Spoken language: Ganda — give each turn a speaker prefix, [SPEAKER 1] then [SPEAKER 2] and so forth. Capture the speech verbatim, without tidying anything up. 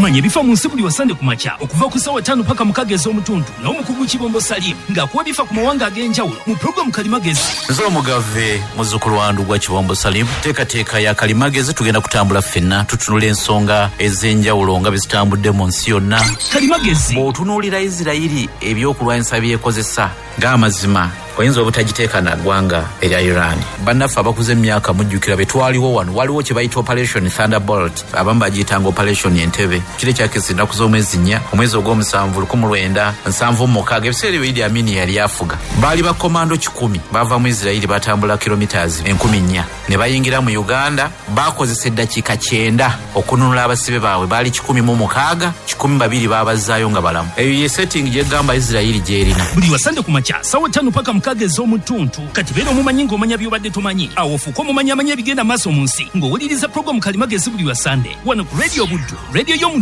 [SPEAKER 1] manya bifa mu nsi buli wasande ku makya okuva ku ssaawa ttaano paka mukaaga ez'omutundu n'omukugu Kibombo Salim ng'akuwa bifa ku mawanga ag'enjawulo mu programu Kalimagezi.
[SPEAKER 2] Nze omugave muzzukulu wandu gwa Kibombo Salim, teekateeka ya Kalimagezi tugenda kutambula ffenna tutunula ensonga ez'enjawulo nga bizitambudde mu nsi yonna.
[SPEAKER 1] Kalimagezi
[SPEAKER 2] bw'otunuulira Isirayiri ebyokulwanyisa byekozesa ng'amazima oyinza obutagiteeka na ggwanga erya Iran. Bannaffe abakuze emyaka mujjukira be twaliwo wano waliwo kye bayita Operation Thunderbolt, abamu bagiyitanga Operation Entebbe. Kiri kyakisa ennaku z'omwezi nnya omwezi ogw'omusanvu lukumi lwenda nsanvu mukaaga ebiseera ebyo Idi Amin yali afuga. Baali bakomando kikumi bava mu Isirayiri batambula kilometers enkumi nnya ne bayingira mu Uganda. Bakozesa eddakiika kyenda okununula abasibe baabwe baali kikumi mu mukaaga, kikumi babiri baabazaayo nga balamu. Eyo ye setting gyegamba Isirayiri gyerina.
[SPEAKER 1] Buli wasande ku makya ssaawa ttaano paka mukaaga ez'omutuntu. Kati beera omumanyi ng'omanya by'obadde tomanyi. Awo fuuka omumanya amanya ebigenda maaso mu nsi ng'owuliriza programu Kalimagezi buli wasande wano ku Radio Buddu, radio y'omu